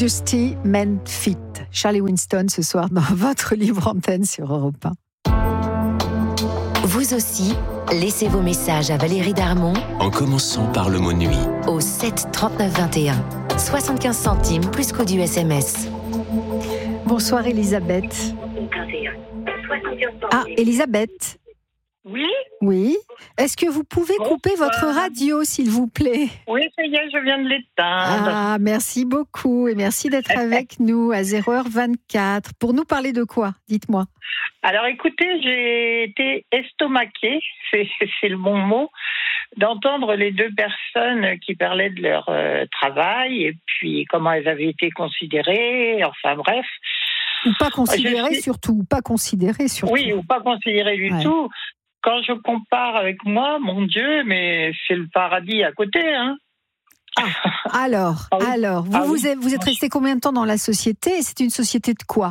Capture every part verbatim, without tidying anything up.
Dusty Men Fit. Charlie Winston ce soir dans votre libre antenne sur Europe un. Vous aussi, laissez vos messages à Valérie Darmon en commençant par le mot nuit au sept trente-neuf vingt et un. soixante-quinze centimes plus coût du S M S. Bonsoir Elisabeth. Ah, Elisabeth. Oui. Oui. Est-ce que vous pouvez Bonsoir. couper votre radio, s'il vous plaît ? Oui, ça y est, je viens de l'éteindre. Ah, merci beaucoup et merci d'être avec nous à zéro heure vingt-quatre. Pour nous parler de quoi ? Dites-moi. Alors écoutez, j'ai été estomaquée, c'est, c'est le bon mot, d'entendre les deux personnes qui parlaient de leur euh, travail et puis comment elles avaient été considérées, enfin bref. Ou pas considérées suis... surtout, ou pas considérées surtout. Oui, ou pas considérées du ouais. tout. Quand je compare avec moi, mon Dieu, mais c'est le paradis à côté, hein. Ah, alors, ah oui. alors, vous, ah vous, oui. êtes, vous êtes resté combien de temps dans la société ? C'est une société de quoi ?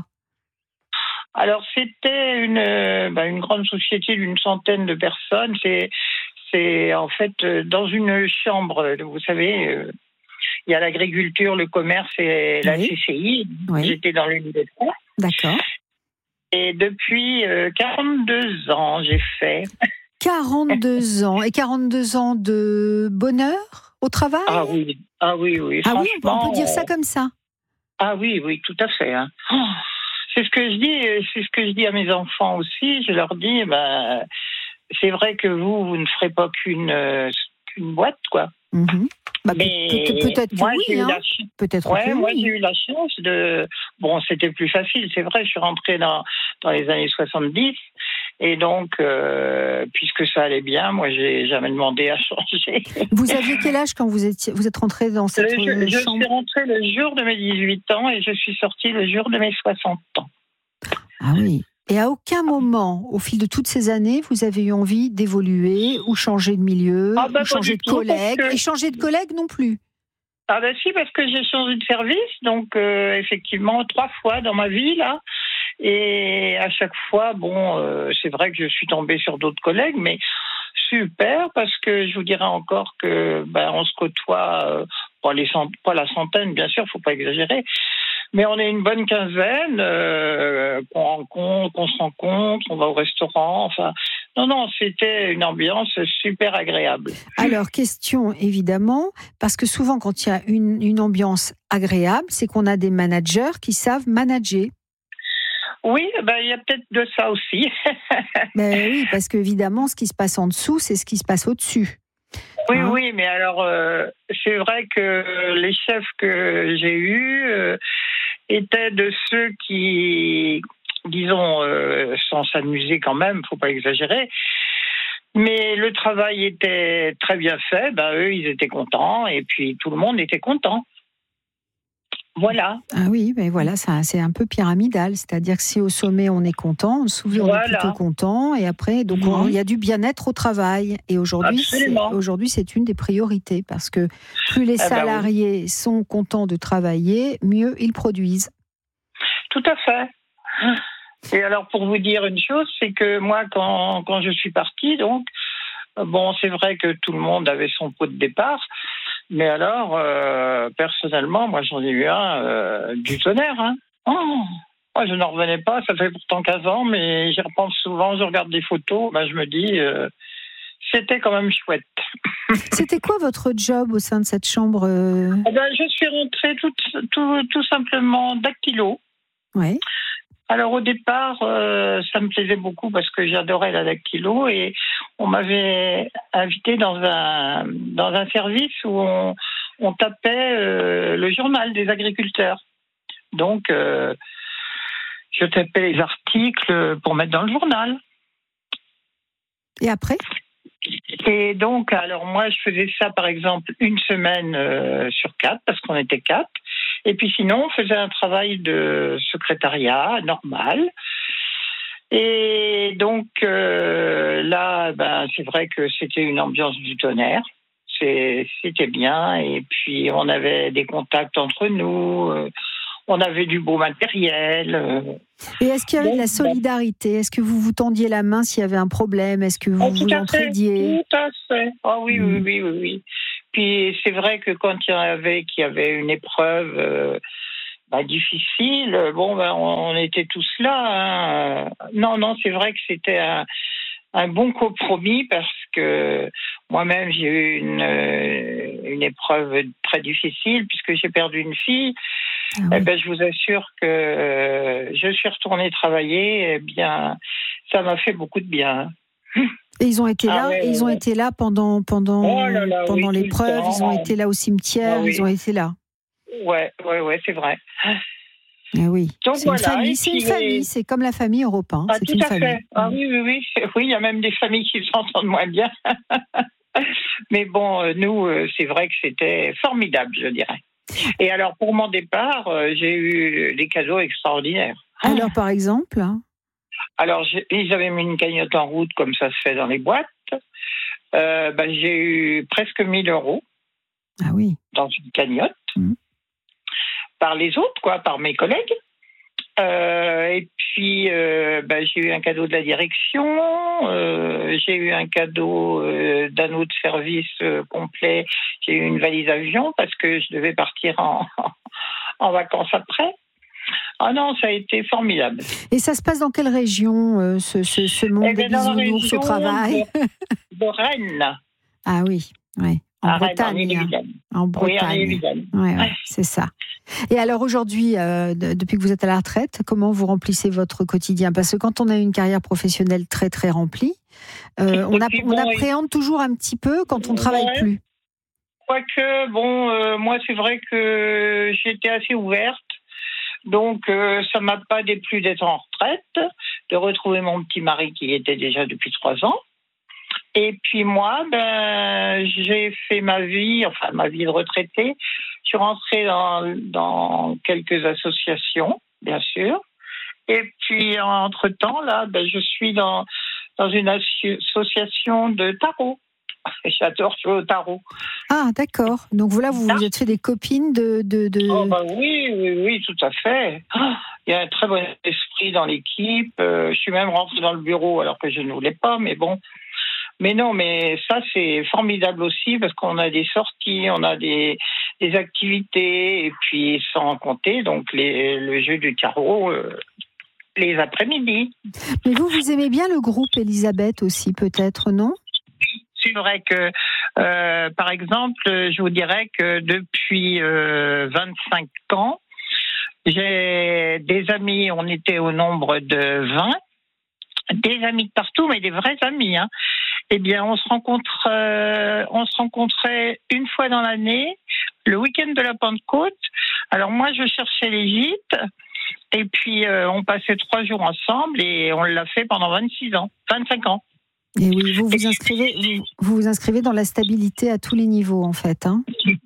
Alors, c'était une, bah, une grande société d'une centaine de personnes. C'est, c'est en fait dans une chambre, vous savez, euh, il y a l'agriculture, le commerce et la oui. C C I. Oui. J'étais dans l'une des trois. D'accord. Et depuis euh, quarante-deux ans, j'ai fait. quarante-deux ans. Et quarante-deux ans de bonheur au travail ? Ah oui, ah oui, oui. Ah oui, on peut dire ça comme ça. Ah oui, oui, tout à fait. Hein. Oh, c'est ce que je dis, c'est ce que je dis à mes enfants aussi. Je leur dis, ben, c'est vrai que vous, vous ne ferez pas qu'une, euh, qu'une boîte, quoi. Mm-hmm. Bah, mais peut- peut-être que moi, oui, j'ai hein. eu la ch- peut-être ouais, que moi, oui. j'ai eu la chance de... Bon, c'était plus facile, c'est vrai, je suis rentrée dans, dans les années soixante-dix, et donc, euh, puisque ça allait bien, moi, j'ai jamais demandé à changer. Vous aviez quel âge quand vous êtes, vous êtes rentrée dans cette je, chambre ? Je suis rentrée le jour de mes dix-huit ans, et je suis sortie le jour de mes soixante ans. Ah oui. Et à aucun moment, au fil de toutes ces années, vous avez eu envie d'évoluer ou changer de milieu, ah ben, ou changer de collègue, que... et changer de collègue non plus. Ah ben si, parce que j'ai changé de service, donc euh, effectivement trois fois dans ma vie là, et à chaque fois, bon, euh, c'est vrai que je suis tombée sur d'autres collègues, mais super, parce que je vous dirais encore que ben on se côtoie, euh, pas les cent... pas la centaine, bien sûr, faut pas exagérer. Mais on est une bonne quinzaine, euh, qu'on rencontre, qu'on se rencontre, on va au restaurant, enfin... Non, non, c'était une ambiance super agréable. Alors, question, évidemment, parce que souvent, quand il y a une, une ambiance agréable, c'est qu'on a des managers qui savent manager. Oui, ben, il y a peut-être de ça aussi. Ben oui, parce qu'évidemment, ce qui se passe en dessous, c'est ce qui se passe au-dessus. Oui, hein? oui, mais alors, euh, c'est vrai que les chefs que j'ai eus euh, étaient de ceux qui, disons, euh, sans s'amuser quand même, faut pas exagérer, mais le travail était très bien fait, ben eux, ils étaient contents, et puis tout le monde était content. Voilà. Ah oui, mais voilà, ça, c'est un peu pyramidal, c'est-à-dire que si au sommet on est content, au soulevé on voilà. est plutôt content, et après, donc mmh. il y a du bien-être au travail. Et aujourd'hui, c'est, aujourd'hui, c'est une des priorités, parce que plus les ah salariés bah oui. sont contents de travailler, mieux ils produisent. Tout à fait. Et alors, pour vous dire une chose, c'est que moi, quand, quand je suis partie, donc, bon, c'est vrai que tout le monde avait son pot de départ, mais alors, euh, personnellement, moi, j'en ai eu un euh, du tonnerre. Hein. Oh, moi, je n'en revenais pas, ça fait pourtant quinze ans, mais j'y repense souvent, je regarde des photos, ben, je me dis, euh, c'était quand même chouette. C'était quoi votre job au sein de cette chambre euh... eh ben, je suis rentrée tout, tout, tout simplement dactylo. Oui. Alors au départ, euh, ça me plaisait beaucoup parce que j'adorais la dactylo et on m'avait invité dans un dans un service où on, on tapait euh, le journal des agriculteurs. Donc euh, je tapais les articles pour mettre dans le journal. Et après ? Et donc, alors moi, je faisais ça, par exemple, une semaine euh, sur quatre, parce qu'on était quatre. Et puis sinon, on faisait un travail de secrétariat normal. Et donc, euh, là, ben, c'est vrai que c'était une ambiance du tonnerre. C'est, c'était bien. Et puis, on avait des contacts entre nous. Euh, on avait du beau matériel. Euh. Et est-ce qu'il y avait donc de la solidarité ? Est-ce que vous vous tendiez la main s'il y avait un problème ? Est-ce que vous oh, vous entraidiez ? Tout à fait. Ah oui, mmh. oui, oui, oui, oui. Puis c'est vrai que quand il y en avait qui avait une épreuve, euh, bah, difficile. Bon, ben, on était tous là. Hein. Non, non, c'est vrai que c'était un, un bon compromis parce que moi-même, j'ai eu une, une épreuve très difficile puisque j'ai perdu une fille. Ah oui. Eh ben, je vous assure que je suis retournée travailler. Eh bien, ça m'a fait beaucoup de bien. Et ils ont été là, ah ouais, ils ont ouais. été là pendant pendant oh là là, pendant oui, l'épreuve. Ils ont été là au cimetière. Ah oui. Ils ont été là. Ouais, ouais, ouais, c'est vrai. Ah oui. Donc c'est voilà, une famille. C'est une famille. Les... C'est comme la famille Europe. Hein. Ah, c'est tout une à famille. fait. Ah oui, oui, oui. Oui, il y a même des familles qui s'entendent moins bien. Mais bon, nous, c'est vrai que c'était formidable, je dirais. Et alors, pour mon départ, j'ai eu des cadeaux extraordinaires. Alors, par exemple? Alors, ils avaient mis une cagnotte en route, comme ça se fait dans les boîtes. Euh, ben, j'ai eu presque mille euros. Ah oui. Dans une cagnotte. Mmh. Par les autres, quoi, par mes collègues. Euh, et puis, euh, ben, j'ai eu un cadeau de la direction. Euh, j'ai eu un cadeau euh, d'un autre service euh, complet. J'ai eu une valise avion parce que je devais partir en, en vacances après. Ah non, ça a été formidable. Et ça se passe dans quelle région, euh, ce, ce, ce monde eh des bisounours au travail? de, de Rennes. Ah oui, oui. En à Bretagne. Rennes, en, en Bretagne. Oui, en ouais, ouais, c'est ça. Et alors aujourd'hui, euh, de, depuis que vous êtes à la retraite, comment vous remplissez votre quotidien? Parce que quand on a une carrière professionnelle très très remplie, euh, on, a, on bon, appréhende oui. toujours un petit peu quand on ne travaille ouais. plus. Quoique, bon, euh, moi c'est vrai que j'étais assez ouverte. Donc, euh, ça m'a pas déplu d'être en retraite, de retrouver mon petit mari qui y était déjà depuis trois ans. Et puis moi, ben, j'ai fait ma vie, enfin ma vie de retraité. Je suis rentrée dans, dans quelques associations, bien sûr. Et puis, entre-temps, là, ben, je suis dans, dans une association de tarot. J'adore jouer au tarot. Ah, d'accord. Donc voilà, vous vous êtes fait des copines de... de, de... Oh, bah oui, oui, oui, tout à fait. Il y a un très bon esprit dans l'équipe. Euh, je suis même rentrée dans le bureau alors que je ne voulais pas, mais bon. Mais non, mais ça, c'est formidable aussi parce qu'on a des sorties, on a des, des activités, et puis sans compter, donc les, le jeu du tarot... Euh, les après-midi. Mais vous, vous aimez bien le groupe Elisabeth aussi, peut-être, non ? C'est vrai que, euh, par exemple, je vous dirais que depuis euh, vingt-cinq ans, j'ai des amis, on était au nombre de vingt, des amis de partout, mais des vrais amis. Hein. Eh bien, on se rencontre, euh, on se rencontrait une fois dans l'année, le week-end de la Pentecôte. Alors moi, je cherchais les gîtes, et puis euh, on passait trois jours ensemble, et on l'a fait pendant vingt-six ans, vingt-cinq ans. Et oui, vous vous inscrivez, vous, vous vous inscrivez dans la stabilité à tous les niveaux, en fait. Hein.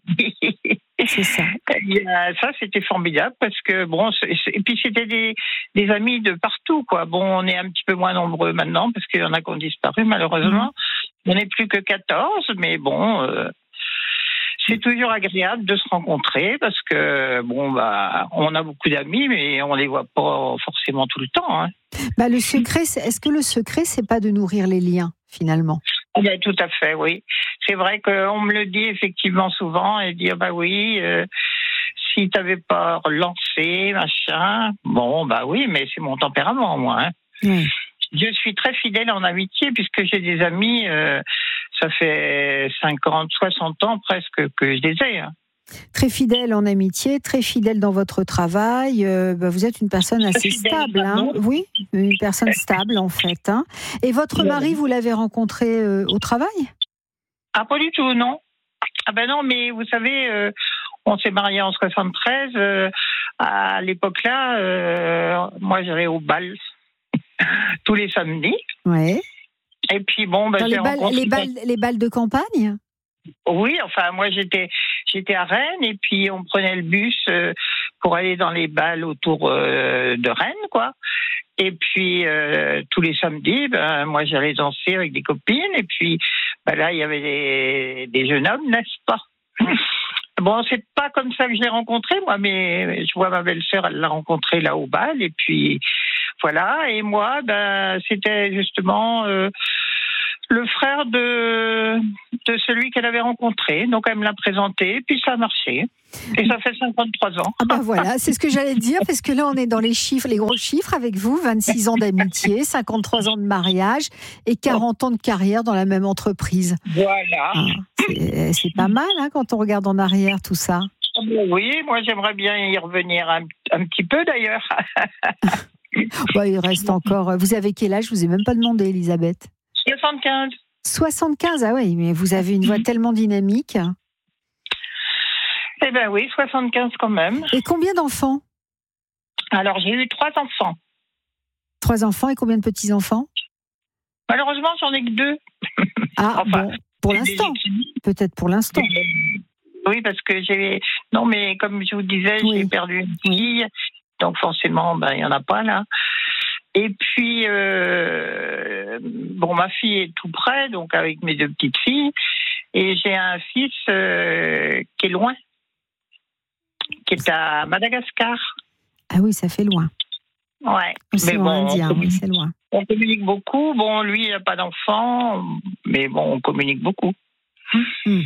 C'est ça. Ça, c'était formidable parce que bon, c'est, et puis c'était des, des amis de partout, quoi. Bon, on est un petit peu moins nombreux maintenant parce qu'il y en a qui ont disparu, malheureusement. Mmh. On n'est plus que quatorze, mais bon, euh, c'est toujours agréable de se rencontrer parce que bon, bah, on a beaucoup d'amis, mais on les voit pas forcément tout le temps. Hein. Bah, le secret, c'est, est-ce que le secret, c'est pas de nourrir les liens, finalement ? Ben, tout à fait, oui. C'est vrai qu'on me le dit effectivement souvent et dire, bah oui, euh, si t'avais pas relancé, machin, bon, bah oui, mais c'est mon tempérament, moi. Hein. Mmh. Je suis très fidèle en amitié puisque j'ai des amis, euh, ça fait cinquante, soixante ans presque que je les ai. Hein. Très fidèle en amitié, très fidèle dans votre travail. Euh, bah vous êtes une personne assez stable, hein. Oui, une personne stable en fait. Hein. Et votre mari, vous l'avez rencontré euh, au travail ? Ah, pas du tout, non. Ah ben non, mais vous savez, euh, on s'est mariés en soixante-treize. Euh, à l'époque-là, euh, moi j'allais au bal tous les samedis. Ouais. Et puis bon, ben, dans j'ai les balles, rencontré... les balles, les balles de campagne ? Oui, enfin moi j'étais j'étais à Rennes et puis on prenait le bus euh, pour aller dans les balles autour euh, de Rennes, quoi. Et puis euh, tous les samedis, ben moi j'allais danser avec des copines et puis ben là il y avait des, des jeunes hommes, n'est-ce pas? Bon, c'est pas comme ça que je l'ai rencontré, moi, mais je vois ma belle-sœur, elle l'a rencontré là au bal et puis voilà. Et moi, ben c'était justement euh, Le frère de, de celui qu'elle avait rencontré. Donc, elle me l'a présenté, puis ça a marché. Et ça fait cinquante-trois ans. Ah ben voilà, c'est ce que j'allais dire, parce que là, on est dans les chiffres, les gros chiffres avec vous. vingt-six ans d'amitié, cinquante-trois ans de mariage et quarante ans de carrière dans la même entreprise. Voilà. Ah, c'est, c'est pas mal, hein, quand on regarde en arrière tout ça. Oui, moi, j'aimerais bien y revenir un, un petit peu, d'ailleurs. Bah, il reste encore... Vous avez quel âge? Je vous ai même pas demandé, Elisabeth. soixante-quinze. soixante-quinze, ah oui, mais vous avez une voix tellement dynamique. Eh bien oui, soixante-quinze quand même. Et combien d'enfants? Alors, j'ai eu trois enfants. Trois enfants et combien de petits-enfants? Malheureusement, j'en ai que deux. Ah, enfin, bon, pour l'instant. Peut-être pour l'instant. Oui, parce que j'ai... Non, mais comme je vous disais, Oui. j'ai perdu une fille. Donc forcément, ben, il n'y en a pas là. Et puis, euh... bon, ma fille est tout près, donc avec mes deux petites filles. Et j'ai un fils euh, qui est loin, qui est à Madagascar. Ah oui, ça fait loin. Ouais. Océan bon, Indien, on, oui, c'est loin. on communique beaucoup. Bon, lui, il n'a pas d'enfant, mais bon, on communique beaucoup. Mmh.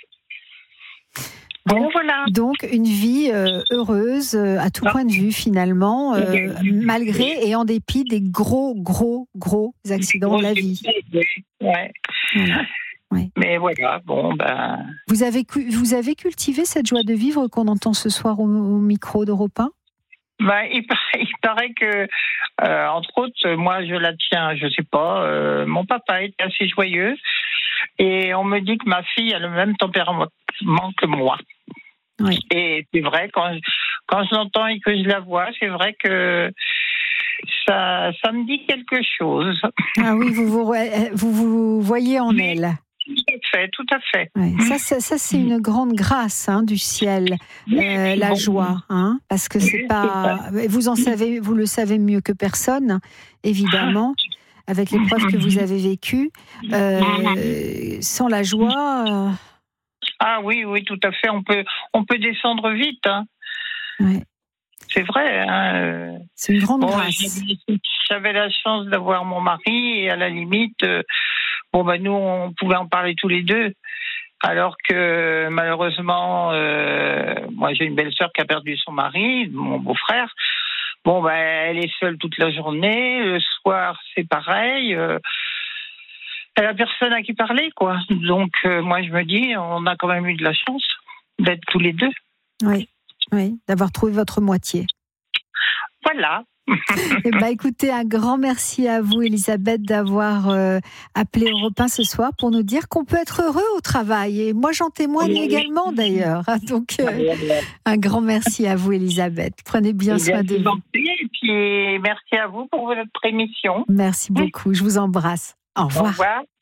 Bon, Donc, voilà. donc une vie euh, heureuse euh, à tout Ah. point de vue finalement, euh, malgré et en dépit des gros, gros, gros accidents de la vie. Ouais. Voilà. Ouais. Mais voilà, bon, ben... Vous avez, cu- vous avez cultivé cette joie de vivre qu'on entend ce soir au, au micro d'Europe un? Ben, il, paraît, il paraît que, euh, entre autres, moi je la tiens, je sais pas, euh, mon papa était assez joyeux et on me dit que ma fille a le même tempérament que moi. Oui. Et c'est vrai, quand je, quand je l'entends et que je la vois, c'est vrai que ça, ça me dit quelque chose. Ah oui, vous vous, vous, vous voyez en Mais, elle. Tout à fait, tout à fait. Ouais. Ça, ça, ça, c'est une grande grâce hein, du ciel, euh, la bon. joie, hein, parce que c'est pas. Vous en savez, vous le savez mieux que personne, évidemment, avec l'épreuve que vous avez vécue. Euh, sans la joie. Euh... Ah oui, oui, tout à fait. On peut, on peut descendre vite. Hein. Ouais. C'est vrai. Hein. C'est une grande bon, grâce. J'avais, j'avais la chance d'avoir mon mari et à la limite, euh, bon ben nous on pouvait en parler tous les deux. Alors que malheureusement, euh, moi j'ai une belle-sœur qui a perdu son mari, mon beau-frère. Bon ben elle est seule toute la journée. Le soir c'est pareil. Euh, elle a personne à qui parler quoi. Donc euh, moi je me dis on a quand même eu de la chance d'être tous les deux. Oui. Oui, d'avoir trouvé votre moitié. Voilà. Eh ben, écoutez, un grand merci à vous, Elisabeth, d'avoir euh, appelé Europe un ce soir pour nous dire qu'on peut être heureux au travail. Et moi, j'en témoigne oui. également, d'ailleurs. Donc, euh, un grand merci à vous, Elisabeth. Prenez bien soin de vous. Et puis, merci à vous pour votre émission. Merci beaucoup. Je vous embrasse. Au revoir. Au revoir.